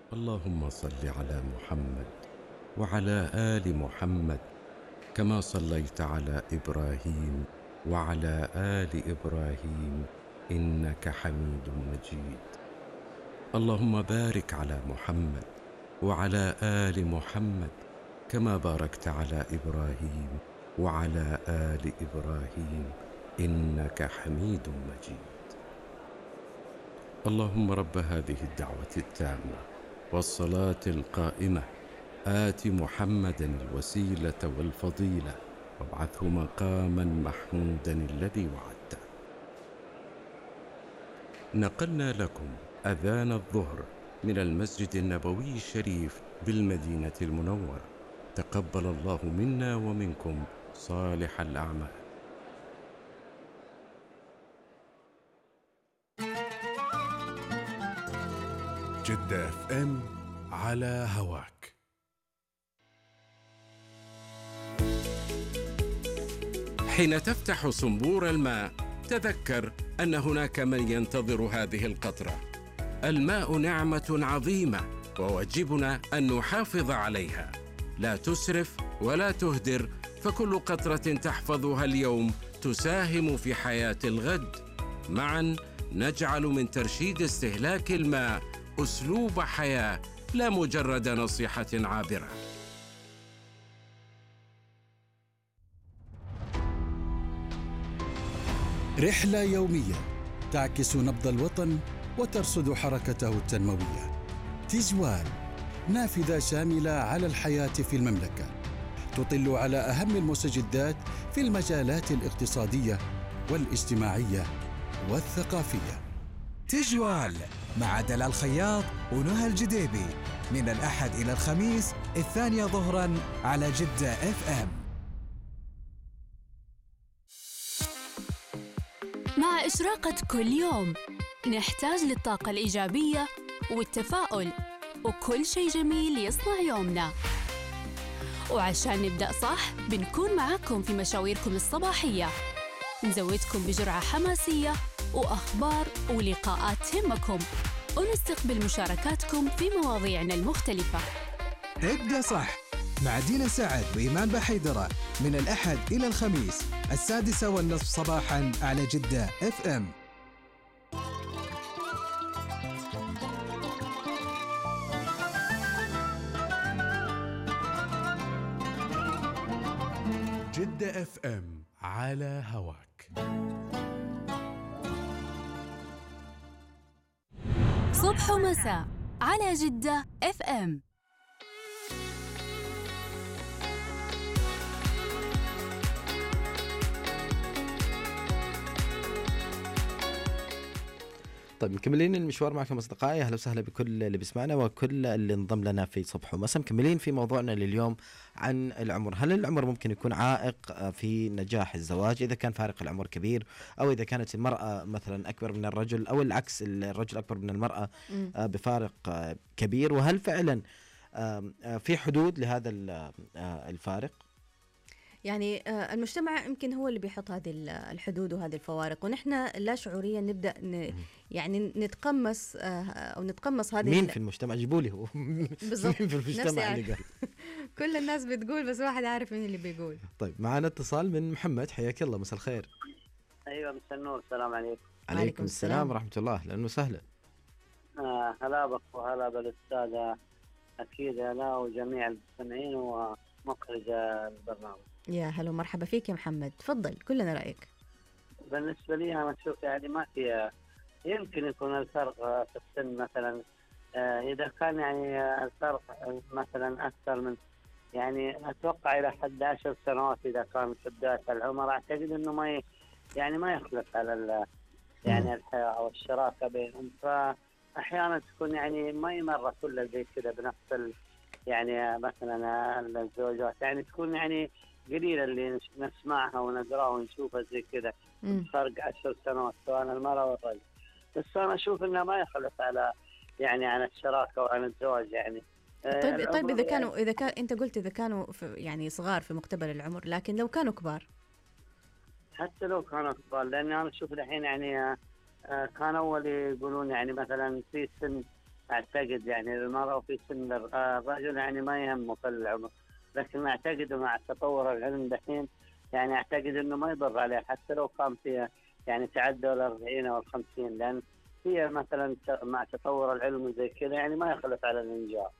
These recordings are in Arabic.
اللهم صل على محمد وعلى آل محمد كما صليت على إبراهيم وعلى آل إبراهيم إنك حميد مجيد. اللهم بارك على محمد وعلى آل محمد كما باركت على إبراهيم وعلى آل إبراهيم إنك حميد مجيد. اللهم رب هذه الدعوة التامة والصلاة القائمة آت محمدا الوسيلة والفضيلة وابعثه مقاما محمودا الذي وعدته. نقلنا لكم أذان الظهر من المسجد النبوي الشريف بالمدينة المنورة. تقبل الله منا ومنكم صالح الأعمال. جدة اف ام على هواك. حين تفتح صنبور الماء تذكر أن هناك من ينتظر هذه القطرة. الماء نعمة عظيمة وواجبنا أن نحافظ عليها، لا تسرف ولا تهدر، فكل قطرة تحفظها اليوم تساهم في حياة الغد. معا نجعل من ترشيد استهلاك الماء أسلوب حياة لا مجرد نصيحة عابرة. رحلة يومية تعكس نبض الوطن وترصد حركته التنموية. تجوال، نافذة شاملة على الحياة في المملكة، تطل على أهم المستجدات في المجالات الاقتصادية والاجتماعية والثقافية. تجوال مع دلال خياط ونهى الجديبي من الأحد إلى الخميس 2 ظهراً على جدة اف ام. مع إشراقة كل يوم نحتاج للطاقة الإيجابية والتفاؤل، وكل شيء جميل يصنع يومنا. وعشان نبدأ صح بنكون معاكم في مشاويركم الصباحية، نزودكم بجرعة حماسية وأخبار ولقاءات تهمكم، ونستقبل مشاركاتكم في مواضيعنا المختلفة. ابدأ صح مع دينا سعد وإيمان بحيدرة من الأحد إلى الخميس 6:30 صباحاً على جدة اف ام. جدة اف ام على هواك. صبح ومساء على جدة اف ام. طيب مكملين المشوار معكم أصدقائي. أهلا وسهلا بكل اللي بيسمعنا وكل اللي انضم لنا في صبح ومساء. مكملين في موضوعنا لليوم عن العمر. هل العمر ممكن يكون عائق في نجاح الزواج إذا كان فارق العمر كبير، أو إذا كانت المرأة مثلا أكبر من الرجل، أو العكس الرجل أكبر من المرأة بفارق كبير؟ وهل فعلا في حدود لهذا الفارق؟ يعني المجتمع يمكن هو اللي بيحط هذه الحدود وهذه الفوارق، ونحن لا شعوريا نبدأ يعني نتقمص أو نتقمص هذه. مين في المجتمع؟ جيبوا لي هو بالضبط. مين في المجتمع اللي قال؟ كل الناس بتقول، بس واحد عارف مين اللي بيقول. طيب معنا اتصال من محمد. حياك الله، مساء الخير. ايوه مساء النور، السلام عليكم. عليكم السلام ورحمة الله، أهلا وسهلا. هلا بك وهلا بالأستاذة، أكيد هلا وجميع المستمعين ومخرج البرنامج. يا هلا ومرحبا فيك يا محمد، تفضل كلنا رأيك. بالنسبة لي أنا أشوف يعني ما في، يمكن يكون الفرق في السن مثلا، إذا كان يعني الفرق مثلا أكثر من، يعني أتوقع إلى 11 سنوات إذا كان في بداية العمر، أعتقد إنه ما يخلف على يعني الحياة أو الشراكة بينهم. فأحيانا تكون يعني ما يمر كل زي كذا بنفس يعني مثلا الزوجات، يعني تكون يعني قليلة اللي نسمعها ونقراها ونشوفها زي كذا، فرق 10 سنوات سواء المرأة والرجل. بس أنا أشوف إنه ما يخلف على يعني عن الشراكة وعن الزواج يعني. طيب إذا كان أنت قلت إذا كانوا يعني صغار في مقتبل العمر، لكن لو كانوا كبار؟ حتى لو كانوا كبار، لأن أنا أشوف الحين يعني كانوا أول يقولون يعني مثلا في سن أعتقد يعني المرأة في سن الرجل يعني ما يهمه في العمر، لكن أعتقد مع تطور العلم دحين يعني أعتقد إنه ما يضر عليه حتى لو كان فيها يعني تعدى 40 أو 50، لأن هي مثلا مع تطور العلم زي كذا يعني ما يخلف على الإنجاب.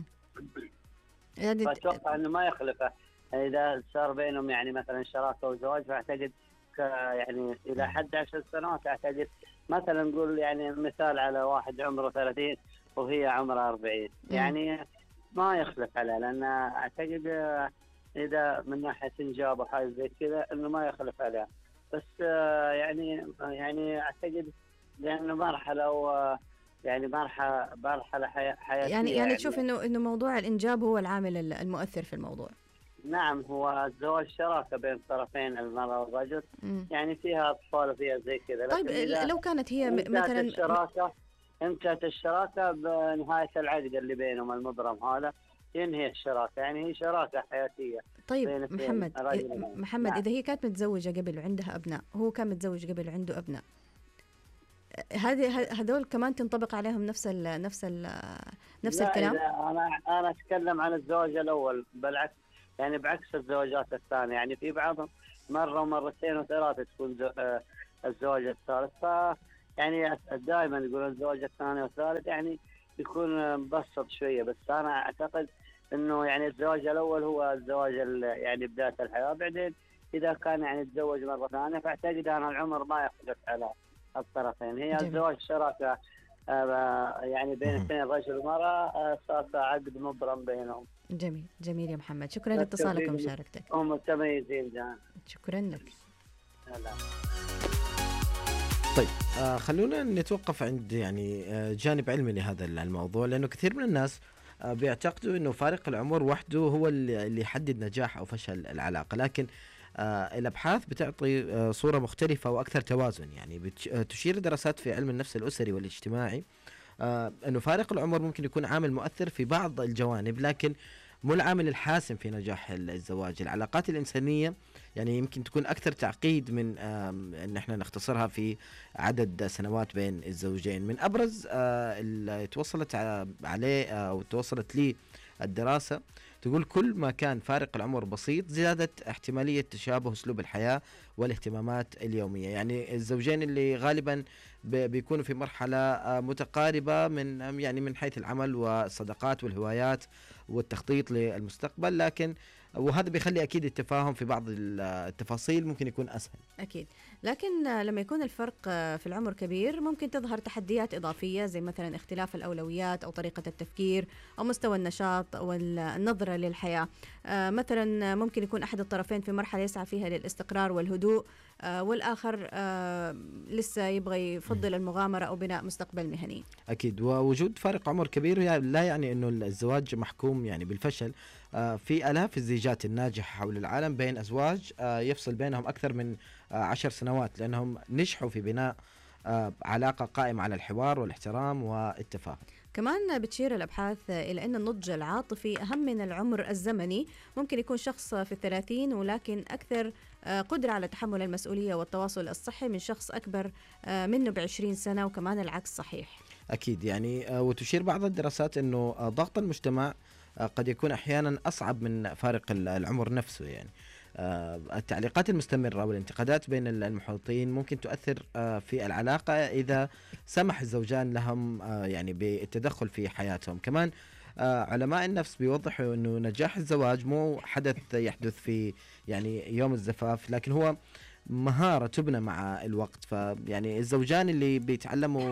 فأتوقع إنه ما يخلفه إذا صار بينهم يعني مثلا شراكة وزواج، فأعتقد يعني إلى حد 10 سنوات أعتقد مثلا نقول يعني مثال على واحد عمره 30 وهي عمرها 40 يعني ما يخلف عليه، لأن أعتقد إذا من ناحية إنجاب وحاجة زي كذا إنه ما يخلف عليه. بس يعني أعتقد لأنه مرحلة يعني مرحلة حياتية يعني تشوف إنه موضوع الإنجاب هو العامل المؤثر في الموضوع. نعم، هو الزواج شراكة بين طرفين المرأة والرجل، يعني فيها أطفال وفيها زي كذا. طيب لو كانت هي مثلا انتهت الشراكة بنهاية العقد اللي بينهم المبرم هذا ينهي الشراكة، يعني هي شراكة حياتية. طيب محمد نعم. إذا هي كانت متزوجة قبل وعندها أبناء، هو كان متزوج قبل وعنده أبناء، هذول كمان تنطبق عليهم نفس الكلام؟ أنا أتكلم عن الزواج الأول، بالعكس يعني بعكس الزواجات الثانية، يعني في بعضهم مرة ومرتين وثلاثة تكون الزواج الثالث، يعني دائما يقول الزواج الثاني والثالث يعني يكون مبسط شوية. بس أنا أعتقد إنه يعني الزواج الأول هو الزواج يعني بداية الحياة، بعدين إذا كان يعني يتزوج مرة ثانية فأعتقد أن العمر ما يختلف على الطرفين. هي الزواج شراكة يعني بين اثنين رجل ومرأة، صار عقد مبرم بينهم. جميل يا محمد، شكرا لاتصالك ومشاركتك. هم متميزين جان. شكرا لك. طيب خلونا نتوقف عند يعني جانب علمي لهذا الموضوع، لأنه كثير من الناس بيعتقدوا أنه فارق العمر وحده هو اللي يحدد نجاح أو فشل العلاقة، لكن الأبحاث بتعطي صورة مختلفة وأكثر توازن. يعني تشير دراسات في علم النفس الأسري والاجتماعي أنه فارق العمر ممكن يكون عامل مؤثر في بعض الجوانب، لكن مو العامل الحاسم في نجاح الزواج. العلاقات الإنسانية يعني يمكن تكون أكثر تعقيد من أن احنا نختصرها في عدد سنوات بين الزوجين. من أبرز اللي توصلت عليه أو توصلت لي الدراسة تقول كل ما كان فارق العمر بسيط زادت احتمالية تشابه أسلوب الحياة والاهتمامات اليومية. يعني الزوجين اللي غالبا بيكونوا في مرحلة متقاربة من حيث العمل والصداقات والهوايات والتخطيط للمستقبل، لكن وهذا بيخلي أكيد التفاهم في بعض التفاصيل ممكن يكون أسهل. أكيد، لكن لما يكون الفرق في العمر كبير ممكن تظهر تحديات إضافية زي مثلا اختلاف الأولويات أو طريقة التفكير أو مستوى النشاط أو النظرة للحياة. مثلا ممكن يكون أحد الطرفين في مرحلة يسعى فيها للاستقرار والهدوء، والآخر لسه يبغى يفضل المغامرة أو بناء مستقبل مهني. أكيد، ووجود فارق عمر كبير لا يعني أنه الزواج محكوم يعني بالفشل. في آلاف الزيجات الناجحة حول العالم بين أزواج يفصل بينهم أكثر من 10 سنوات لأنهم نجحوا في بناء علاقة قائمة على الحوار والاحترام والتفاهم. كمان بتشير الأبحاث إلى أن النضج العاطفي أهم من العمر الزمني. ممكن يكون شخص في 30 ولكن أكثر قدرة على تحمل المسؤولية والتواصل الصحي من شخص أكبر منه ب20 سنة، وكمان العكس صحيح. أكيد، يعني وتشير بعض الدراسات أنه ضغط المجتمع قد يكون أحيانا أصعب من فارق العمر نفسه. يعني التعليقات المستمرة والانتقادات بين المحيطين ممكن تؤثر في العلاقة إذا سمح الزوجان لهم يعني بالتدخل في حياتهم. كمان علماء النفس بيوضحوا أنه نجاح الزواج مو حدث يحدث في يعني يوم الزفاف، لكن هو مهارة تبنى مع الوقت. فيعني الزوجان اللي بيتعلموا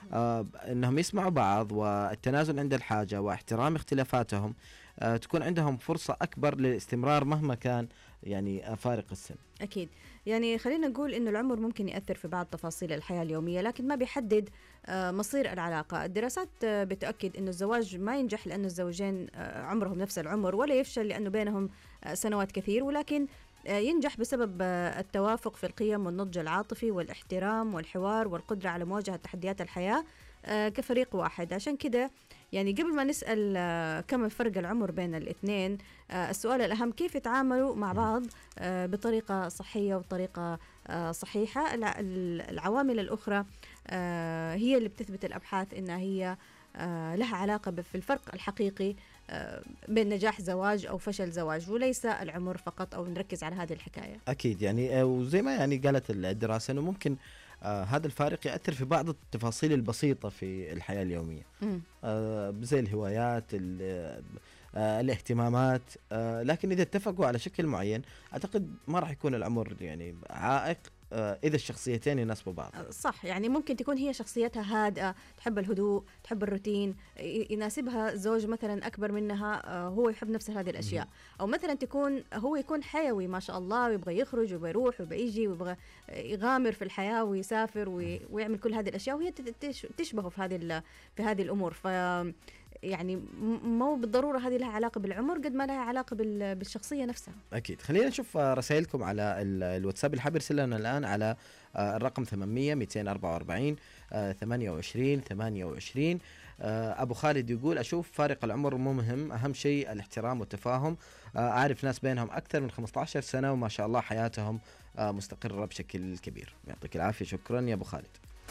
أنهم يسمعوا بعض والتنازل عند الحاجة واحترام اختلافاتهم تكون عندهم فرصة أكبر للاستمرار مهما كان يعني فارق السن. أكيد، يعني خلينا نقول إنه العمر ممكن يأثر في بعض تفاصيل الحياة اليومية لكن ما بيحدد مصير العلاقة. الدراسات بتأكد إنه الزواج ما ينجح لأنه الزوجين عمرهم نفس العمر، ولا يفشل لأنه بينهم سنوات كثير، ولكن ينجح بسبب التوافق في القيم والنضج العاطفي والاحترام والحوار والقدرة على مواجهة تحديات الحياة كفريق واحد. عشان كده يعني قبل ما نسأل كم فرق العمر بين الاثنين، السؤال الأهم كيف يتعاملوا مع بعض بطريقة صحية وطريقة صحيحة. العوامل الأخرى هي اللي بتثبت الأبحاث إنها هي لها علاقة في الفرق الحقيقي بين نجاح زواج أو فشل زواج، وليس العمر فقط، أو نركز على هذه الحكاية. أكيد يعني وزي ما يعني قالت الدراسة أنه ممكن هذا الفارق يأثر في بعض التفاصيل البسيطة في الحياة اليومية، زي الهوايات الاهتمامات، لكن إذا اتفقوا على شكل معين أعتقد ما راح يكون العمر يعني عائق إذا الشخصيتين يناسبوا بعض. صح، يعني ممكن تكون هي شخصيتها هادئة، تحب الهدوء، تحب الروتين، يناسبها زوج مثلا أكبر منها هو يحب نفس هذه الأشياء، أو مثلا تكون هو يكون حيوي ما شاء الله، ويبغى يخرج ويبغى يروح ويبغى يجي ويبغى يغامر في الحياة ويسافر ويعمل كل هذه الأشياء، وهي تشبهه في هذه الأمور. يعني مو بالضرورة هذه لها علاقة بالعمر قد ما لها علاقة بالشخصية نفسها. أكيد. خلينا نشوف رسائلكم على الواتساب اللي حاب يرسل لنا الآن على الرقم 800 244 28 28. أبو خالد يقول أشوف فارق العمر مو مهم، أهم شيء الاحترام والتفاهم. أعرف ناس بينهم أكثر من 15 سنة وما شاء الله حياتهم مستقرة بشكل كبير. يعطيك العافية. شكرا يا أبو خالد.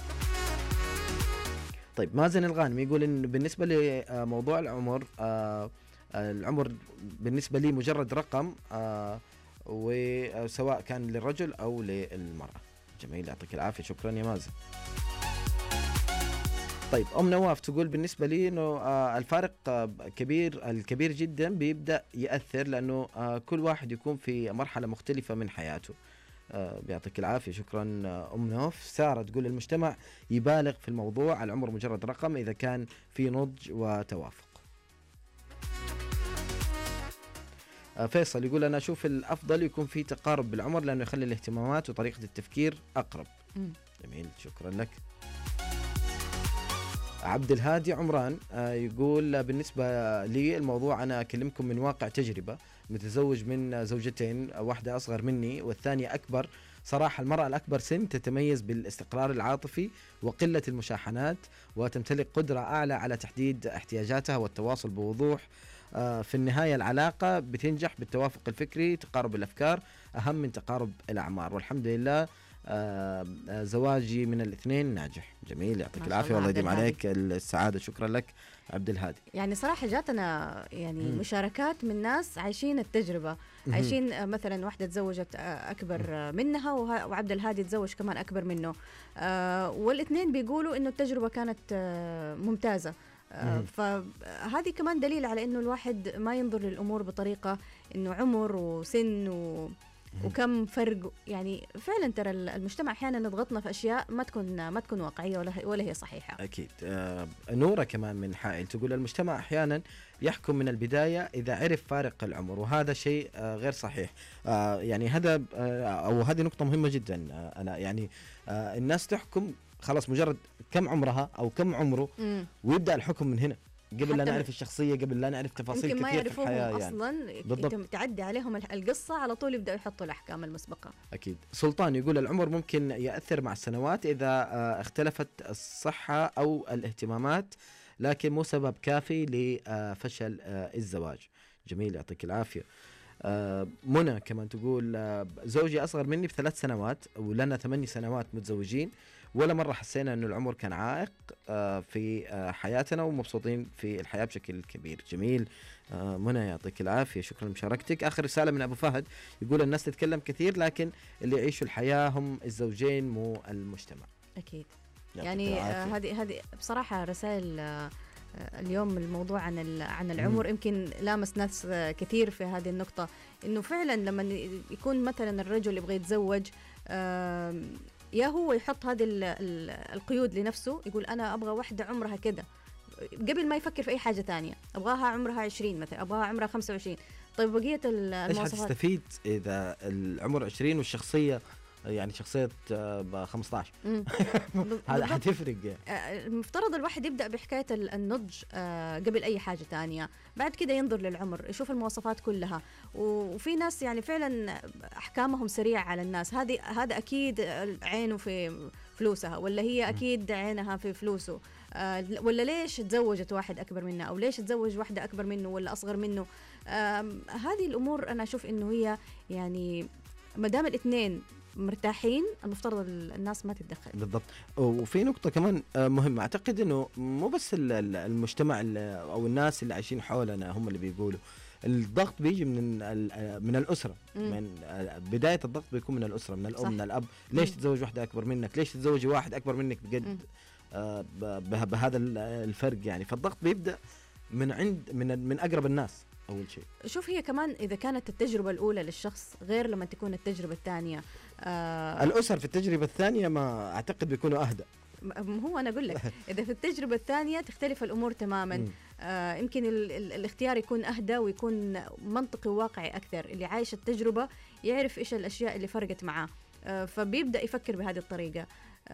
طيب مازن الغانم يقول إن بالنسبة لموضوع العمر، العمر بالنسبة لي مجرد رقم، وسواء كان للرجل أو للمرأة. جميل، يعطيك العافية. شكرا يا مازن. طيب نواف تقول بالنسبة لي إنه الفارق الكبير جدا بيبدأ يأثر، لأنه كل واحد يكون في مرحلة مختلفة من حياته. بيعطيك العافية. شكرا نواف. سارة تقول المجتمع يبالغ في الموضوع، العمر مجرد رقم إذا كان في نضج وتوافق. فيصل يقول أنا أشوف الأفضل يكون في تقارب بالعمر، لأنه يخلي الاهتمامات وطريقة التفكير أقرب. جميل، شكرا لك. عبد الهادي عمران يقول بالنسبة لي الموضوع أنا أكلمكم من واقع تجربة، متزوج من زوجتين، واحدة أصغر مني والثانية أكبر. صراحة المرأة الأكبر سن تتميز بالاستقرار العاطفي وقلة المشاحنات، وتمتلك قدرة أعلى على تحديد احتياجاتها والتواصل بوضوح. في النهاية العلاقة بتنجح بالتوافق الفكري، تقارب الأفكار أهم من تقارب الأعمار، والحمد لله زواجي من الاثنين ناجح. جميل، يعطيك العافية والله يديم عليك السعادة. شكرا لك عبد الهادي. يعني صراحة جاتنا يعني مشاركات من ناس عايشين التجربة، عايشين مثلا واحدة تزوجت أكبر منها، وعبد الهادي تزوج كمان أكبر منه، والاثنين بيقولوا إنه التجربة كانت ممتازة. فهذه كمان دليل على إنه الواحد ما ينظر للأمور بطريقة إنه عمر وسن وكم فرق. يعني فعلا ترى المجتمع احيانا يضغطنا في اشياء ما تكون واقعيه ولا هي صحيحه. اكيد. نوره كمان من حائل تقول المجتمع احيانا يحكم من البدايه اذا عرف فارق العمر، وهذا شيء غير صحيح. يعني هذا او هذه نقطه مهمه جدا. انا يعني الناس تحكم خلاص مجرد كم عمرها او كم عمره، ويبدا الحكم من هنا قبل لا نعرف الشخصية، قبل لا نعرف تفاصيل كثير في الحياة. يعني أصلا تعدي عليهم القصة على طول يبدأوا يحطوا الأحكام المسبقة. أكيد. سلطان يقول العمر ممكن يأثر مع السنوات إذا اختلفت الصحة أو الاهتمامات، لكن مو سبب كافي لفشل الزواج. جميل، يعطيك العافية. منى كمان تقول زوجي أصغر مني ب3 سنوات ولنا 8 سنوات متزوجين، ولا مرة حسينا أنه العمر كان عائق في حياتنا، ومبسوطين في الحياة بشكل كبير. جميل منى، يعطيك العافية. شكرا لمشاركتك. آخر رسالة من أبو فهد يقول الناس تتكلم كثير، لكن اللي يعيشوا الحياة هم الزوجين مو المجتمع. أكيد. يعني هذه بصراحة رسائل اليوم الموضوع عن العمر يمكن لامس ناس كثير في هذه النقطة، إنه فعلا لما يكون مثلا الرجل يبغى يتزوج، يا هو يحط هذه القيود لنفسه، يقول أنا أبغى واحدة عمرها كده قبل ما يفكر في أي حاجة تانية، أبغاها عمرها 20 مثلا، أبغاها عمرها 25. طيب بقية المواصفات إيش حتستفيد إذا العمر 20 والشخصية يعني شخصية 15؟ هذا حتفرق. المفترض الواحد يبدأ بحكاية النضج قبل أي حاجة تانية، بعد كده ينظر للعمر، يشوف المواصفات كلها. وفي ناس يعني فعلا أحكامهم سريعة على الناس، هذا أكيد عينه في فلوسها، ولا هي أكيد عينها في فلوسه، ولا ليش تزوجت واحد أكبر منه، أو ليش تزوج واحدة أكبر منه ولا أصغر منه. هذه الأمور أنا أشوف إنه هي يعني مدام الاثنين مرتاحين المفترض الناس ما تتدخل. بالضبط. وفي نقطة كمان مهمة، أعتقد أنه مو بس المجتمع أو الناس اللي عايشين حولنا هم اللي بيقولوا، الضغط بيجي من الأسرة. من بداية الضغط بيكون من الأسرة، من الأم، صح. من الأب. ليش تتزوج واحدة أكبر منك؟ ليش تتزوج واحد أكبر منك بجد بهذا الفرق يعني؟ فالضغط بيبدأ من أقرب الناس أول شيء. شوف، هي كمان إذا كانت التجربة الأولى للشخص غير لما تكون التجربة الثانية. الأسر في التجربة الثانية ما أعتقد بيكونوا أهدى. هو أنا أقول لك إذا في التجربة الثانية تختلف الأمور تماما. يمكن الاختيار يكون أهدى ويكون منطقي وواقعي أكثر. اللي عايش التجربة يعرف إيش الأشياء اللي فرقت معاه، فبيبدأ يفكر بهذه الطريقة.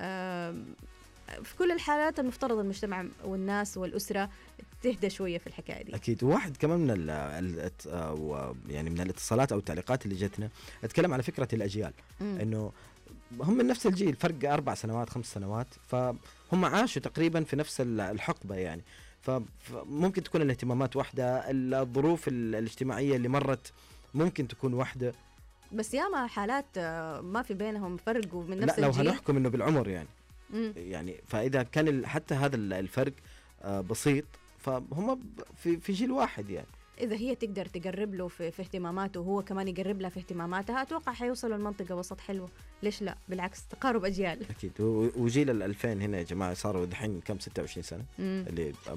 في كل الحالات المفترض المجتمع والناس والأسرة تهدى شوية في الحكاية دي. أكيد. وواحد كمان من يعني من الاتصالات أو التعليقات اللي جتنا اتكلم على فكرة الأجيال، إنه هم من نفس الجيل، فرق 4 سنوات 5 سنوات، فهم عاشوا تقريبا في نفس الحقبة يعني. فممكن تكون الاهتمامات واحدة، الظروف الاجتماعية اللي مرت ممكن تكون واحدة، بس ياما حالات ما في بينهم فرق ومن نفس لا الجيل. لو هنحكم إنه بالعمر يعني. يعني فإذا كان حتى هذا الفرق بسيط، فهم في جيل واحد يعني. إذا هي تقدر تقرب له في اهتماماته وهو كمان يقرب لها في اهتماماتها، أتوقع حيوصلوا لمنطقة وسط حلوة. ليش لا؟ بالعكس، تقارب أجيال. أكيد. وجيل 2000 هنا يا جماعة صاروا دحين كم 26 سنة اللي